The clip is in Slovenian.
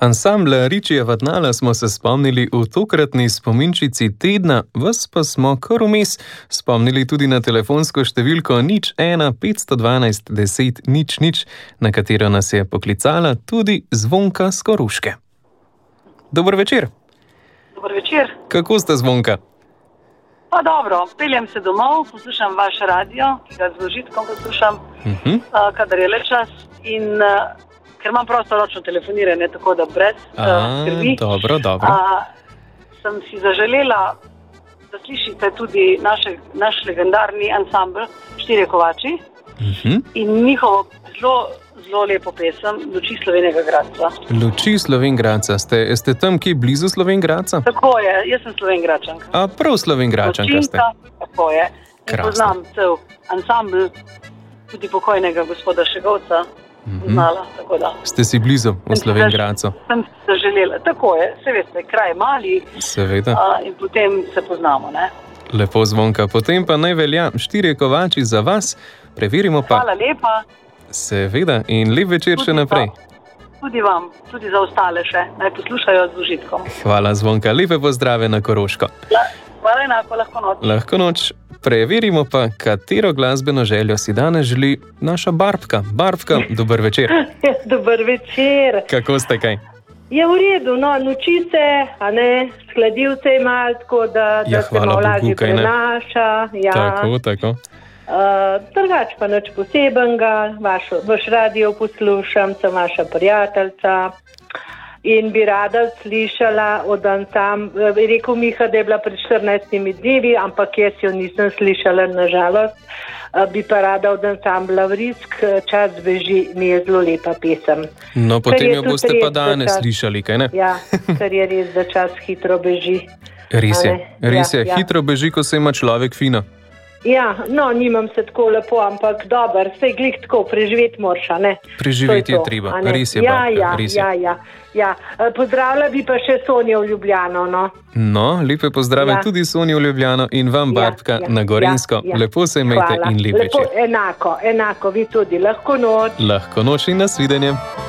Ansambla Ričija Vatnala smo se spomnili v tokratni spominčici tedna, vas pa smo kar vmes spomnili tudi na telefonsko številko 01 512 10 00, na katero nas je poklicala tudi Zvonka s Koroške. Dober večer. Dober večer. Kako ste, Zvonka? Pa dobro, peljem se domov, poslušam vaš radio, ki ga z užitkom poslušam, kadar je le čas in ker imam prostoročno telefoniranje, tako da brez skrbi. Dobro. Sem si zaželela, da slišite tudi naš legendarni ansambl Štirje kovači in njihovo zelo lepo pesem Luči Slovenjega Gradca. Luči Slovenj Gradca. Ste tam kje blizu Slovenj Gradca? Tako je, jaz sem Slovenj Gradčanka. A prav Slovenj Gradčanka ste? Tako je. In poznam cel ansambl, tudi pokojnega gospoda Šegovca. Znala, tako da. Ste si blizu v Slovenj Gradcu? Sem si zaželela. Tako je, se veste, kraj mali. Seveda. In potem se poznamo, ne? Lepo, Zvonka. Potem pa naj velja Štirje kovači za vas. Preverimo pa. Hvala lepa. Seveda in lep večer še naprej. Tudi vam, tudi za ostale še. Naj poslušajo z užitkom. Hvala, Zvonka. Lepe pozdrave na Koroško. Hvala enako, lahko noč. Lahko noč. Preverimo pa, katero glasbeno željo si danes želi naša Barbka. Barbka, dober večer. Dober večer. Kako ste, kaj? Je v redu, no, noči se, a ne, skladivce je malo, tako da se malo lažje prenaša. Ja. Tako. Drugač pa nič posebenega, vaš radio poslušam, sem vaša prijateljica in bi rada slišala od ansambla, rekel Miha, da je bila pred 14 dnevi, ampak jaz jo nisem slišala, nažalost, bi pa rada od ansambla Vrisk, Čas beži, mi je zelo lepa pesem. No, potem jo boste pa danes slišali, kaj ne? Ja, ker je res, da čas hitro beži. Res je, hitro beži, ko se ima človek fino. Ja, no, nimam se tako lepo, ampak dober, sej glih tako, preživeti moraš, a ne? Preživeti je treba, res je, Barbka, res je. Ja. Pozdravila bi pa še Sonjo v Ljubljano, no. No, lepe pozdrave tudi Sonjo v Ljubljano in vam, Barbka, na Gorenjsko. Lepo se imejte in lep večer. Enako, vi tudi. Lahko noč. Lahko noč in nasvidenje.